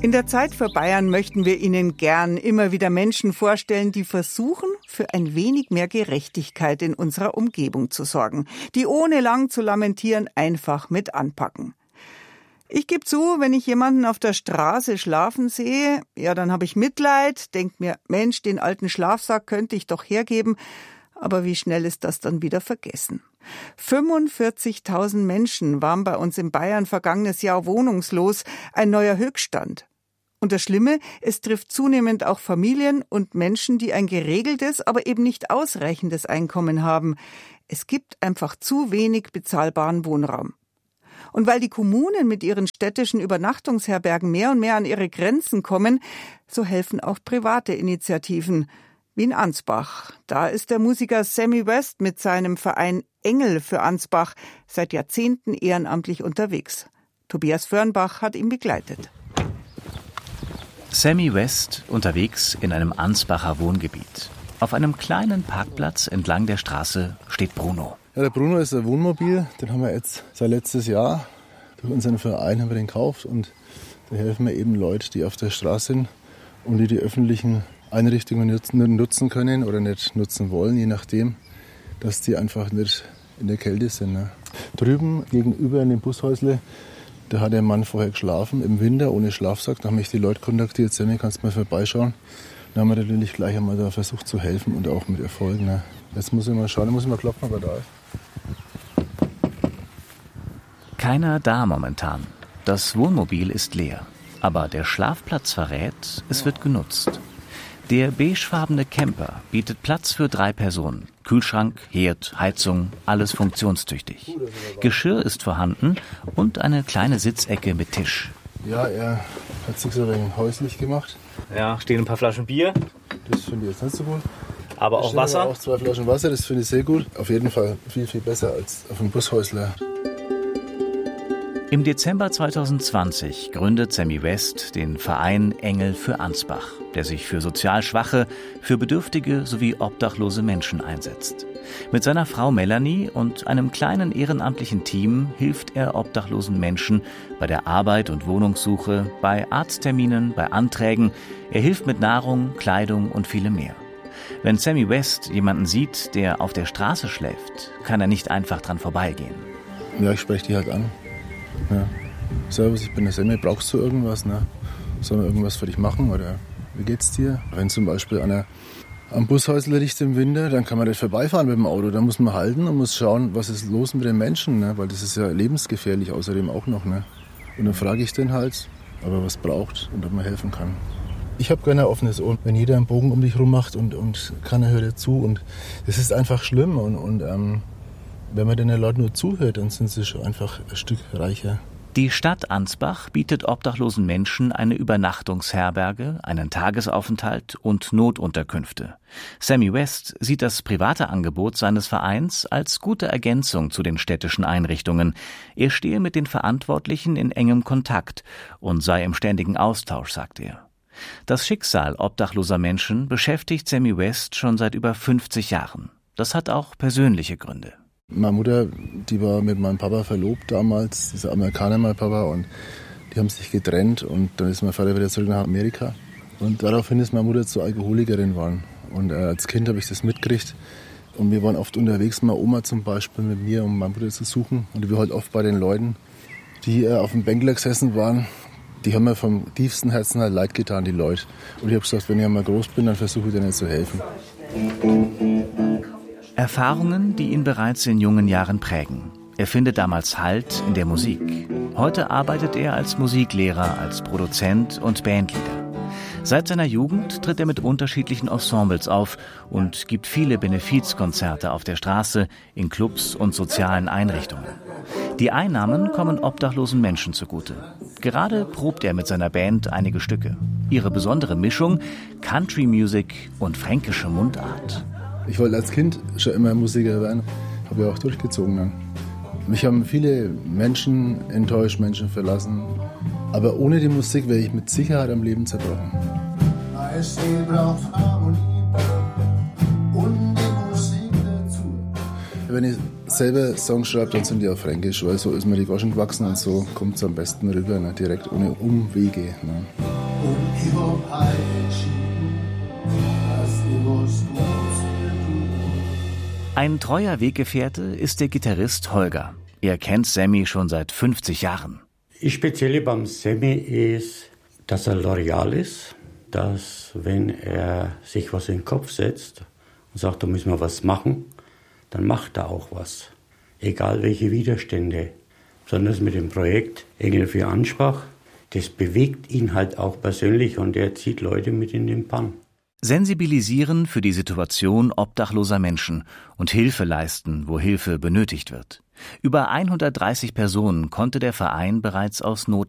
In der Zeit für Bayern möchten wir Ihnen gern immer wieder Menschen vorstellen, die versuchen, für ein wenig mehr Gerechtigkeit in unserer Umgebung zu sorgen, die ohne lang zu lamentieren einfach mit anpacken. Ich gebe zu, wenn ich jemanden auf der Straße schlafen sehe, ja, dann habe ich Mitleid, denk mir, Mensch, den alten Schlafsack könnte ich doch hergeben, aber wie schnell ist das dann wieder vergessen? 45.000 Menschen waren bei uns in Bayern vergangenes Jahr wohnungslos, ein neuer Höchststand. Und das Schlimme, es trifft zunehmend auch Familien und Menschen, die ein geregeltes, aber eben nicht ausreichendes Einkommen haben. Es gibt einfach zu wenig bezahlbaren Wohnraum. Und weil die Kommunen mit ihren städtischen Übernachtungsherbergen mehr und mehr an ihre Grenzen kommen, so helfen auch private Initiativen, wie in Ansbach. Da ist der Musiker Sammy West mit seinem Verein Engel für Ansbach seit Jahrzehnten ehrenamtlich unterwegs. Tobias Fürnbach hat ihn begleitet. Sammy West unterwegs in einem Ansbacher Wohngebiet. Auf einem kleinen Parkplatz entlang der Straße steht Bruno. Ja, der Bruno ist ein Wohnmobil, den haben wir jetzt seit letztes Jahr. Durch unseren Verein haben wir den gekauft und da helfen wir eben Leute, die auf der Straße sind und die öffentlichen Einrichtungen nutzen können oder nicht nutzen wollen, je nachdem, dass die einfach nicht in der Kälte sind. Ne? Drüben gegenüber in dem Bushäusle, da hat der Mann vorher geschlafen, im Winter ohne Schlafsack. Da haben mich die Leute kontaktiert, Sammy, kannst du mal vorbeischauen? Da haben wir natürlich gleich einmal da versucht zu helfen und auch mit Erfolg. Ne? Jetzt muss ich mal schauen, muss ich mal klopfen, ob er da ist. Keiner da momentan. Das Wohnmobil ist leer. Aber der Schlafplatz verrät, es wird genutzt. Der beigefarbene Camper bietet Platz für 3 Personen. Kühlschrank, Herd, Heizung, alles funktionstüchtig. Geschirr ist vorhanden und eine kleine Sitzecke mit Tisch. Ja, er hat sich so ein wenig häuslich gemacht. Ja, stehen ein paar Flaschen Bier. Das finde ich jetzt nicht so gut. Aber auch Wasser? Auch 2 Flaschen Wasser, das finde ich sehr gut. Auf jeden Fall viel, viel besser als auf dem Bushäusler. Im Dezember 2020 gründet Sammy West den Verein Engel für Ansbach, der sich für sozial Schwache, für Bedürftige sowie obdachlose Menschen einsetzt. Mit seiner Frau Melanie und einem kleinen ehrenamtlichen Team hilft er obdachlosen Menschen bei der Arbeit und Wohnungssuche, bei Arztterminen, bei Anträgen. Er hilft mit Nahrung, Kleidung und vielem mehr. Wenn Sammy West jemanden sieht, der auf der Straße schläft, kann er nicht einfach dran vorbeigehen. Ja, ich spreche die halt an. Ja. Servus, ich bin der Sammy, brauchst du irgendwas? Ne? Sollen wir irgendwas für dich machen oder wie geht's dir? Wenn zum Beispiel einer am Bushäusler liegt im Winter, dann kann man nicht vorbeifahren mit dem Auto. Da muss man halten und muss schauen, was ist los mit den Menschen, ne? Weil das ist ja lebensgefährlich außerdem auch noch. Ne? Und dann frage ich den halt, ob er was braucht und ob man helfen kann. Ich habe gerne ein offenes Ohr. Wenn jeder einen Bogen um dich rum macht und keiner hört dir zu. Und das ist einfach schlimm. Und wenn man den Leuten nur zuhört, dann sind sie schon einfach ein Stück reicher. Die Stadt Ansbach bietet obdachlosen Menschen eine Übernachtungsherberge, einen Tagesaufenthalt und Notunterkünfte. Sammy West sieht das private Angebot seines Vereins als gute Ergänzung zu den städtischen Einrichtungen. Er stehe mit den Verantwortlichen in engem Kontakt und sei im ständigen Austausch, sagt er. Das Schicksal obdachloser Menschen beschäftigt Sammy West schon seit über 50 Jahren. Das hat auch persönliche Gründe. Meine Mutter, die war mit meinem Papa verlobt damals, dieser Amerikaner, mein Papa, und die haben sich getrennt und dann ist mein Vater wieder zurück nach Amerika. Und daraufhin ist meine Mutter zur Alkoholikerin geworden. Und als Kind habe ich das mitgekriegt. Und wir waren oft unterwegs, meine Oma zum Beispiel mit mir, um meine Mutter zu suchen. Und wir halt oft bei den Leuten, die auf dem Bänkler gesessen waren, die haben mir vom tiefsten Herzen halt leid getan, die Leute. Und ich habe gesagt, wenn ich einmal groß bin, dann versuche ich denen zu helfen. Erfahrungen, die ihn bereits in jungen Jahren prägen. Er findet damals Halt in der Musik. Heute arbeitet er als Musiklehrer, als Produzent und Bandleader. Seit seiner Jugend tritt er mit unterschiedlichen Ensembles auf und gibt viele Benefizkonzerte auf der Straße, in Clubs und sozialen Einrichtungen. Die Einnahmen kommen obdachlosen Menschen zugute. Gerade probt er mit seiner Band einige Stücke. Ihre besondere Mischung, Country Music und fränkische Mundart. Ich wollte als Kind schon immer Musiker werden, habe ja auch durchgezogen dann. Mich haben viele Menschen enttäuscht, Menschen verlassen. Aber ohne die Musik wäre ich mit Sicherheit am Leben zerbrochen. Meine Seele braucht Harmonie und die Musik dazu. Wenn ich selber Songs schreibt, dann sind die auf Fränkisch, weil so ist mir die Goschen gewachsen und so kommt es am besten rüber, ne? Direkt ohne Umwege. Ne? Ein treuer Weggefährte ist der Gitarrist Holger. Er kennt Sammy schon seit 50 Jahren. Das Spezielle beim Sammy ist, dass er loyal ist, dass wenn er sich was in den Kopf setzt und sagt, da müssen wir was machen, dann macht er auch was. Egal welche Widerstände. Besonders mit dem Projekt Engel für Ansbach, das bewegt ihn halt auch persönlich und er zieht Leute mit in den Bann. Sensibilisieren für die Situation obdachloser Menschen und Hilfe leisten, wo Hilfe benötigt wird. Über 130 Personen konnte der Verein bereits aus Not